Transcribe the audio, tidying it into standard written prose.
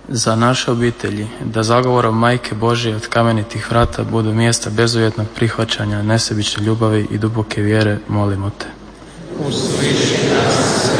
za naše obitelji, da zagovorom Majke Božje od kamenitih vrata budu mjesta bezuvjetnog prihvaćanja, nesebične ljubavi i duboke vjere, molimo te. Usliši nas.